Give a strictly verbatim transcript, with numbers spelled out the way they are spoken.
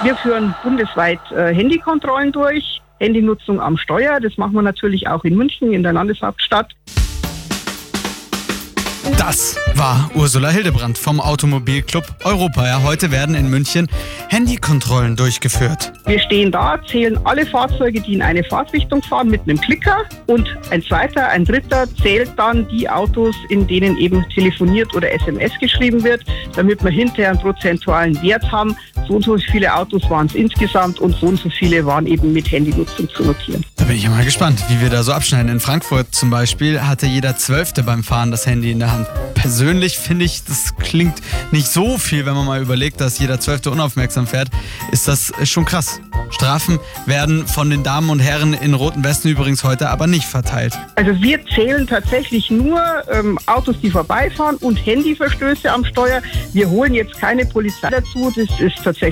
Wir führen bundesweit äh, Handykontrollen durch, Handynutzung am Steuer. Das machen wir natürlich auch in München, in der Landeshauptstadt. Das war Ursula Hildebrandt vom Automobilclub Europa. Ja, heute werden in München Handykontrollen durchgeführt. Wir stehen da, zählen alle Fahrzeuge, die in eine Fahrtrichtung fahren, mit einem Klicker. Und ein zweiter, ein dritter zählt dann die Autos, in denen eben telefoniert oder S M S geschrieben wird, damit wir hinterher einen prozentualen Wert haben. So und so viele Autos waren es insgesamt und so und so viele waren eben mit Handynutzung zu notieren. Da bin ich ja mal gespannt, wie wir da so abschneiden. In Frankfurt zum Beispiel hatte jeder Zwölfte beim Fahren das Handy in der Hand. Persönlich finde ich, das klingt nicht so viel, wenn man mal überlegt, dass jeder Zwölfte unaufmerksam fährt, ist das schon krass. Strafen werden von den Damen und Herren in roten Westen übrigens heute aber nicht verteilt. Also wir zählen tatsächlich nur ähm, Autos, die vorbeifahren und Handyverstöße am Steuer. Wir holen jetzt keine Polizei dazu, das ist tatsächlich